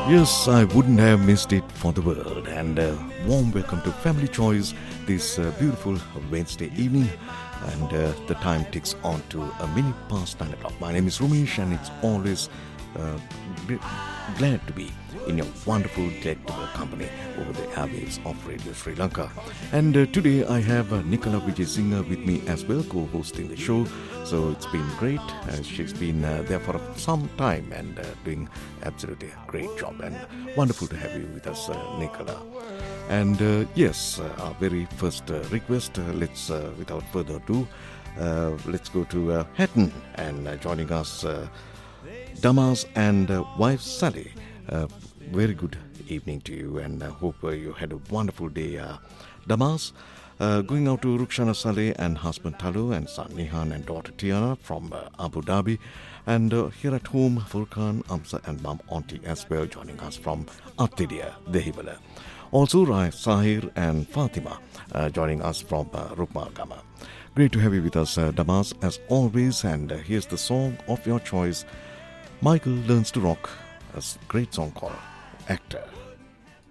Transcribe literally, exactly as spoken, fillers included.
Yes, I wouldn't have missed it for the world. And uh, warm welcome to Family Choice this uh, beautiful Wednesday evening. And uh, the time ticks on to a minute past nine o'clock. My name is Rumesh, and it's always uh, g- glad to be in your wonderful, delectable company over the airwaves of Radio Sri Lanka. And uh, today I have uh, Nicola Vijaysinha with me as well, co-hosting the show. So it's been great. Uh, she's been uh, there for some time and uh, doing absolutely a great job. And wonderful to have you with us, uh, Nicola. And uh, yes, uh, our very first uh, request, uh, let's, uh, without further ado, uh, let's go to uh, Hatton, and uh, joining us, uh, Damas and uh, wife Sally. Uh, very good evening to you, and I hope uh, you had a wonderful day. Uh, Damas, uh, going out to Rukshana Saleh and husband Talu and son Nihan and daughter Tiana from uh, Abu Dhabi. And uh, here at home, Furkan, Amsa and mom Auntie as well, joining us from Artidia, Dehivala. Also, Rai, Sahir and Fatima uh, joining us from uh, Rukmal Gama. Great to have you with us, uh, Damas, as always. And uh, here's the song of your choice, Michael Learns to Rock, a great song called Actor.